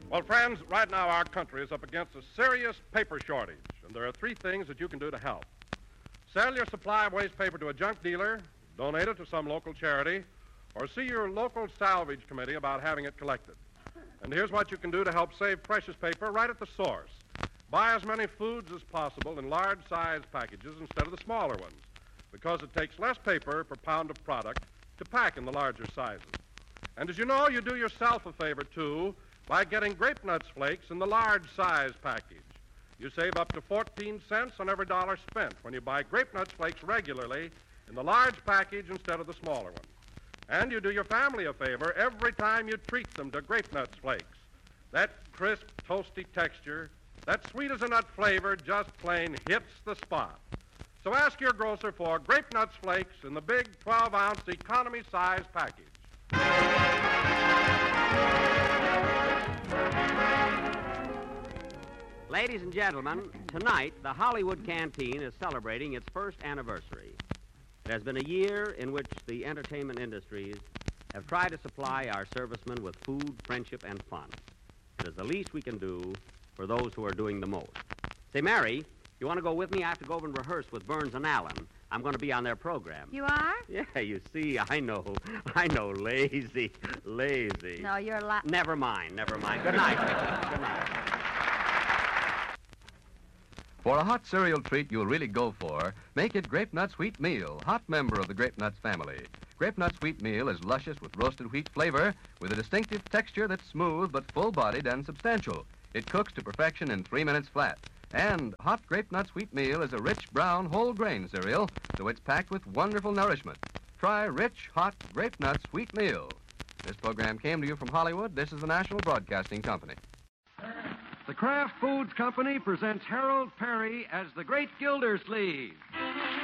Well, friends, right now our country is up against a serious paper shortage, and there are three things that you can do to help. Sell your supply of waste paper to a junk dealer, donate it to some local charity, or see your local salvage committee about having it collected. And here's what you can do to help save precious paper right at the source. Buy as many foods as possible in large-sized packages instead of the smaller ones, because it takes less paper per pound of product to pack in the larger sizes. And as you know, you do yourself a favor, too, by getting Grape Nuts Flakes in the large size package. You save up to 14 cents on every dollar spent when you buy Grape Nuts Flakes regularly in the large package instead of the smaller one. And you do your family a favor every time you treat them to Grape Nuts Flakes. That crisp, toasty texture, that sweet as a nut flavor just plain hits the spot. So ask your grocer for Grape Nuts Flakes in the big 12-ounce economy size package. Ladies and gentlemen, tonight the Hollywood Canteen is celebrating its first anniversary. It has been a year in which the entertainment industries have tried to supply our servicemen with food, friendship, and fun. It is the least we can do for those who are doing the most. Say, Mary, you want to go with me? I have to go over and rehearse with Burns and Allen. I'm going to be on their program. You are? Yeah, you see, I know, lazy. No, you're a lot... Never mind. Good night. Good night. For a hot cereal treat you'll really go for, make it Grape Nuts Wheat Meal, hot member of the Grape Nuts family. Grape Nuts Wheat Meal is luscious with roasted wheat flavor, with a distinctive texture that's smooth but full-bodied and substantial. It cooks to perfection in 3 minutes flat. And hot Grape Nuts Wheat Meal is a rich, brown, whole-grain cereal, so it's packed with wonderful nourishment. Try rich, hot Grape Nuts Wheat Meal. This program came to you from Hollywood. This is the National Broadcasting Company. The Kraft Foods Company presents Harold Perry as the Great Gildersleeve.